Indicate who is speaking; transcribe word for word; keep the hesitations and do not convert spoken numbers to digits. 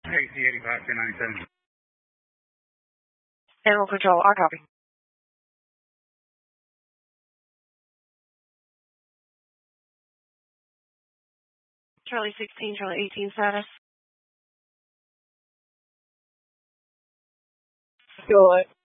Speaker 1: A C eighty-five, two ninety-seven.
Speaker 2: Animal Control, I copy. Charlie sixteen, Charlie eighteen status.
Speaker 3: Still alive.